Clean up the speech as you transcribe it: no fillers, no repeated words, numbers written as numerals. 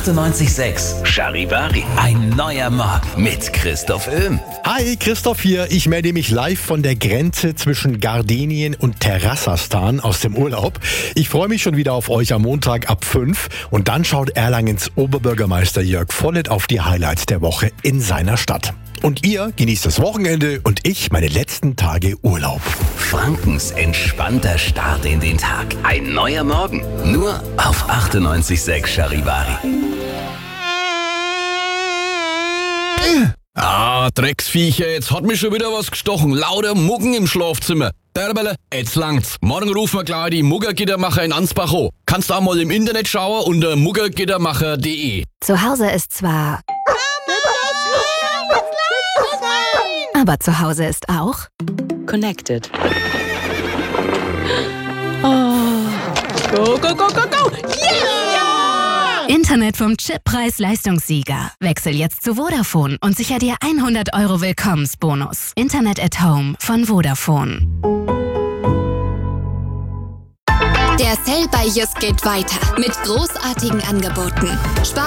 98.6 Charivari. Ein neuer Morgen mit Christoph Öhm. Hi, Christoph hier. Ich melde mich live von der Grenze zwischen Gardenien und Terrassastan aus dem Urlaub. Ich freue mich schon wieder auf euch am Montag ab 5 und dann schaut Erlangens Oberbürgermeister Jörg Vollert auf die Highlights der Woche in seiner Stadt. Und ihr genießt das Wochenende und ich meine letzten Tage Urlaub. Frankens entspannter Start in den Tag. Ein neuer Morgen. Nur auf 98.6 Charivari. Drecksviecher, jetzt hat mich schon wieder was gestochen. Lauter Muggen im Schlafzimmer. Derbele, jetzt langt's. Morgen rufen wir gleich die Muggergittermacher in Ansbach an. Kannst auch mal im Internet schauen unter muggergittermacher.de. Zu Hause ist zwar... Aber zu Hause ist auch... Connected. Oh. Go, go, go, go, go! Yeah! Internet vom Chip Preis-Leistungssieger. Wechsel jetzt zu Vodafone und sicher dir 100 € Willkommensbonus. Internet at Home von Vodafone. Der Sale bei Just geht weiter mit großartigen Angeboten.